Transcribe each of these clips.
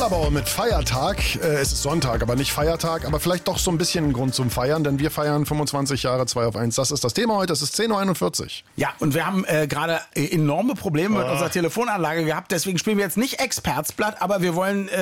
Rollerball mit Feiertag. Es ist Sonntag, aber nicht Feiertag, aber vielleicht doch so ein bisschen ein Grund zum Feiern, denn wir feiern 25 Jahre 2 auf 1. Das ist das Thema heute, es ist 10.41 Uhr. Ja, und wir haben gerade enorme Probleme mit unserer Telefonanlage gehabt, deswegen spielen wir jetzt nicht Expertsblatt, aber wir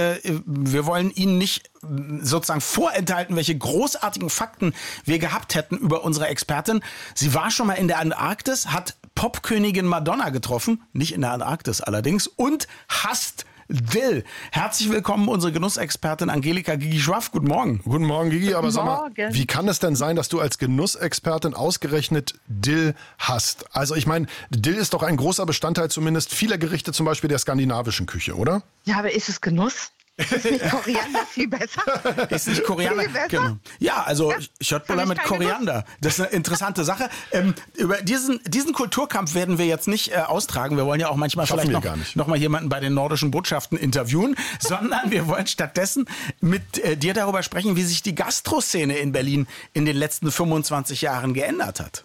wollen Ihnen nicht sozusagen vorenthalten, welche großartigen Fakten wir gehabt hätten über unsere Expertin. Sie war schon mal in der Antarktis, hat Popkönigin Madonna getroffen, nicht in der Antarktis allerdings, und hasst Dill. Herzlich willkommen, unsere Genussexpertin Angelika Gigi Schwaff. Guten Morgen. Guten Morgen, Gigi. Aber Guten sag mal, Morgen. wie kann es denn sein, dass du als Genussexpertin ausgerechnet Dill hast? Also ich meine, Dill ist doch ein großer Bestandteil zumindest vieler Gerichte, zum Beispiel der skandinavischen Küche, oder? Ja, aber ist es Genuss? Ist nicht Koriander viel besser? Ist nicht Koriander? Viel besser? Genau. Ja, also Schöttbullar mit Koriander. Das ist eine interessante Sache. Über diesen Kulturkampf werden wir jetzt nicht austragen. Wir wollen ja auch manchmal Schaffen vielleicht wir gar nicht. noch mal jemanden bei den nordischen Botschaften interviewen, sondern wir wollen stattdessen mit dir darüber sprechen, wie sich die Gastroszene in Berlin in den letzten 25 Jahren geändert hat.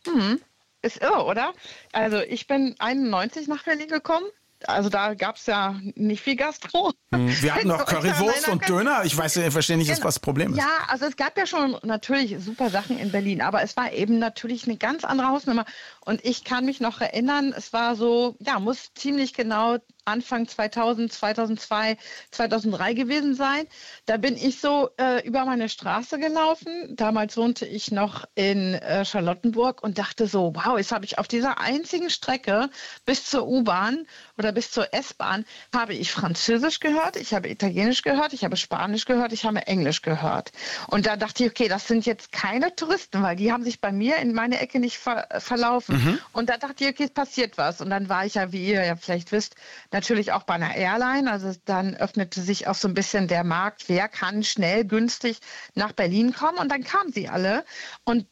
Ist irre, oder? Also ich bin 91 nach Berlin gekommen. Also da gab es ja nicht viel Gastro. Wir hatten noch Currywurst und Döner. Ich verstehe nicht, was das Problem ist. Ja, also es gab ja schon natürlich super Sachen in Berlin, aber es war eben natürlich eine ganz andere Hausnummer. Und ich kann mich noch erinnern, es war so, ja, muss ziemlich genau Anfang 2000, 2002, 2003 gewesen sein. Da bin ich so über meine Straße gelaufen. Damals wohnte ich noch in Charlottenburg und dachte so, wow, jetzt habe ich auf dieser einzigen Strecke bis zur U-Bahn oder bis zur S-Bahn habe ich Französisch gehört, ich habe Italienisch gehört, ich habe Spanisch gehört, ich habe Englisch gehört. Und da dachte ich, okay, das sind jetzt keine Touristen, weil die haben sich bei mir in meine Ecke nicht verlaufen. Und da dachte ich, okay, es passiert was. Und dann war ich ja, wie ihr ja vielleicht wisst, natürlich auch bei einer Airline. Also dann öffnete sich auch so ein bisschen der Markt, wer kann schnell, günstig nach Berlin kommen. Und dann kamen sie alle. Und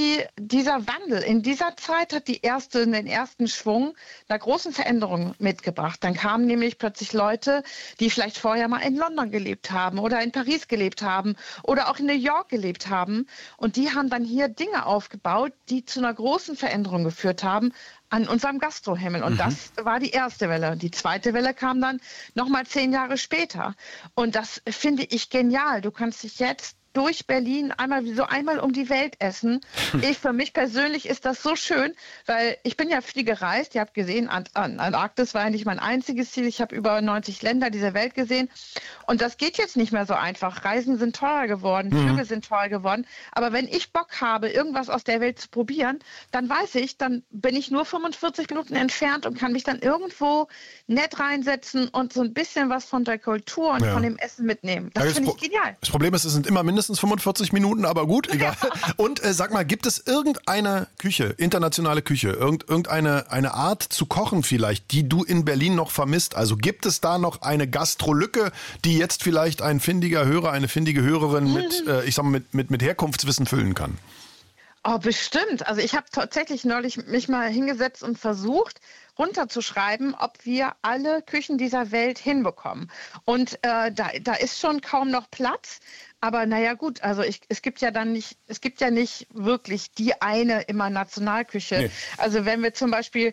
dieser Wandel in dieser Zeit hat den ersten Schwung einer großen Veränderung mitgebracht. Dann kamen nämlich plötzlich Leute, die vielleicht vorher mal in London gelebt haben oder in Paris gelebt haben oder auch in New York gelebt haben. Und die haben dann hier Dinge aufgebaut, die zu einer großen Veränderung geführt haben an unserem Gastrohimmel. Und das war die erste Welle. Die zweite Welle kam dann nochmal 10 Jahre später. Und das finde ich genial. Du kannst dich jetzt durch Berlin einmal um die Welt essen. Für mich persönlich ist das so schön, weil ich bin ja viel gereist. Ihr habt gesehen, Antarktis war ja nicht mein einziges Ziel. Ich habe über 90 Länder dieser Welt gesehen. Und das geht jetzt nicht mehr so einfach. Reisen sind teurer geworden, Flüge sind teurer geworden. Aber wenn ich Bock habe, irgendwas aus der Welt zu probieren, dann weiß ich, dann bin ich nur 45 Minuten entfernt und kann mich dann irgendwo nett reinsetzen und so ein bisschen was von der Kultur und von dem Essen mitnehmen. Das finde ich genial. Das Problem ist, es sind immer mindestens 45 Minuten, aber gut, egal. Und sag mal, gibt es irgendeine Küche, internationale Küche, irgendeine Art zu kochen vielleicht, die du in Berlin noch vermisst? Also gibt es da noch eine Gastrolücke, die jetzt vielleicht ein findiger Hörer, eine findige Hörerin mit Herkunftswissen füllen kann? Oh, bestimmt. Also ich habe tatsächlich neulich mich mal hingesetzt und versucht, runterzuschreiben, ob wir alle Küchen dieser Welt hinbekommen. Und da ist schon kaum noch Platz. Aber naja gut, also es gibt ja nicht wirklich die eine immer Nationalküche. Nee. Also wenn wir zum Beispiel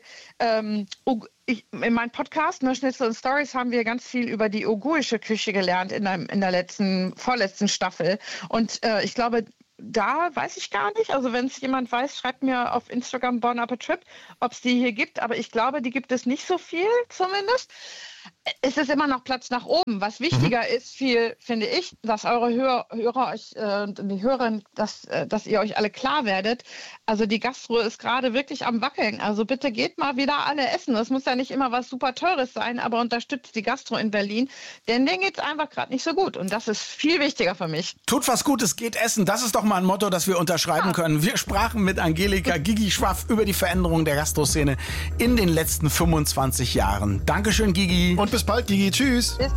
in meinem Podcast, Schnitzel und Stories, haben wir ganz viel über die uigurische Küche gelernt in der vorletzten Staffel. Und ich glaube, da weiß ich gar nicht. Also wenn es jemand weiß, schreibt mir auf Instagram Bon Appetit, ob es die hier gibt. Aber ich glaube, die gibt es nicht so viel zumindest. Es ist immer noch Platz nach oben. Was wichtiger ist, finde ich, dass eure Hörer euch, die Hörerinnen, dass ihr euch alle klar werdet. Also die Gastro ist gerade wirklich am Wackeln. Also bitte geht mal wieder alle essen. Das muss ja nicht immer was super Teures sein, aber unterstützt die Gastro in Berlin. Denn denen geht es einfach gerade nicht so gut. Und das ist viel wichtiger für mich. Tut was Gutes, geht essen. Das ist doch mal ein Motto, das wir unterschreiben können. Wir sprachen mit Angelika Gigi Schwaff über die Veränderung der Gastroszene in den letzten 25 Jahren. Dankeschön, Gigi. Und bis bald, Gigi. Tschüss.